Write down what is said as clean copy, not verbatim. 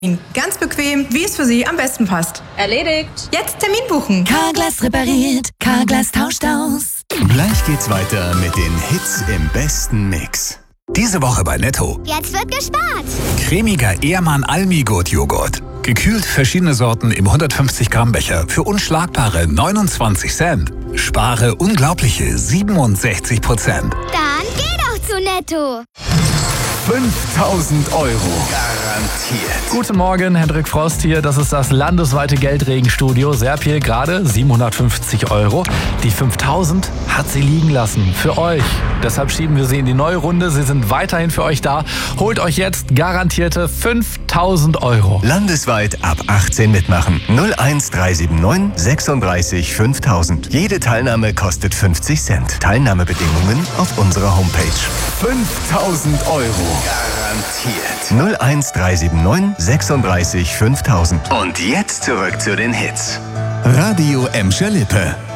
Ganz bequem, wie es für Sie am besten passt. Erledigt. Jetzt Termin buchen. Carglass repariert, Carglass tauscht aus. Gleich geht's weiter mit den Hits im besten Mix. Diese Woche bei Netto. Jetzt wird gespart. Cremiger Ehrmann Almi-Gut-Joghurt. Gekühlt verschiedene Sorten im 150 Gramm Becher für unschlagbare 29 Cent. Spare unglaubliche 67%. Dann geh doch zu Netto. 5.000 Euro. Garantiert. Guten Morgen, Hendrik Frost hier. Das ist das landesweite Geldregenstudio. Serpil gerade 750 Euro. Die 5.000 hat sie liegen lassen. Für euch. Deshalb schieben wir sie in die neue Runde. Sie sind weiterhin für euch da. Holt euch jetzt garantierte 5.000 Euro. Landesweit ab 18 mitmachen. 01379 36 5000. Jede Teilnahme kostet 50 Cent. Teilnahmebedingungen auf unserer Homepage. 5.000 Euro. Garantiert. 01379 36 5000. Und jetzt zurück zu den Hits. Radio Emscher Lippe.